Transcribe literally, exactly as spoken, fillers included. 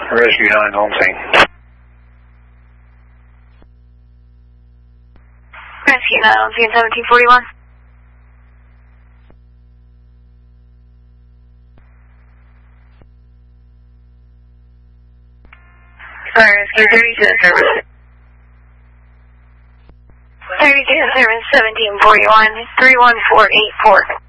Rescue nine on scene. Rescue nine on scene, seventeen forty-one. Sorry, Rescue thirty-two service. thirty-two service, seventeen forty-one, three one four eight four.